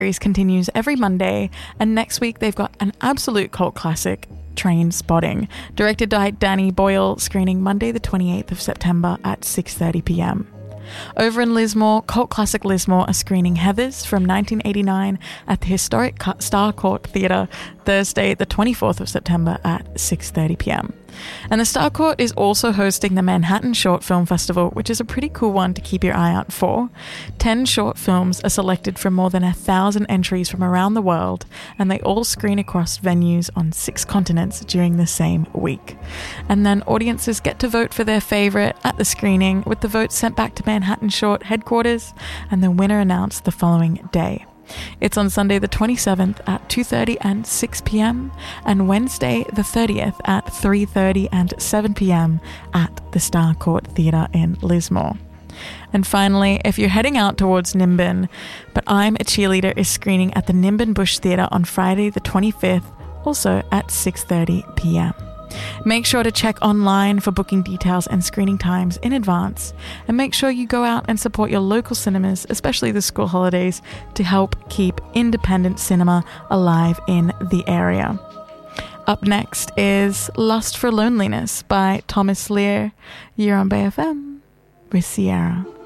series continues every Monday, and next week they've got an absolute cult classic, Train Spotting, directed by Danny Boyle, screening Monday the 28th of September at 6:30 p.m. Over in Lismore, cult classic Lismore are screening Heathers from 1989 at the historic Star Court Theatre Thursday the 24th of September at 6:30 p.m. And the Star Court is also hosting the Manhattan Short Film Festival, which is a pretty cool one to keep your eye out for. 10 short films are selected from more than 1,000 entries from around the world, and they all screen across venues on 6 continents during the same week. And then audiences get to vote for their favourite at the screening, with the votes sent back to Manhattan Short headquarters, and the winner announced the following day. It's on Sunday the 27th at 2:30 and 6 p.m. and Wednesday the 30th at 3:30 and 7 p.m. at the Star Court Theatre in Lismore. And finally, if you're heading out towards Nimbin, But I'm a Cheerleader is screening at the Nimbin Bush Theatre on Friday the 25th, also at 6:30 p.m. Make sure to check online for booking details and screening times in advance, and make sure you go out and support your local cinemas, especially the school holidays, to help keep independent cinema alive in the area. Up next is Lust for Loneliness by Thomas Lear. You're on Bay FM with Sierra.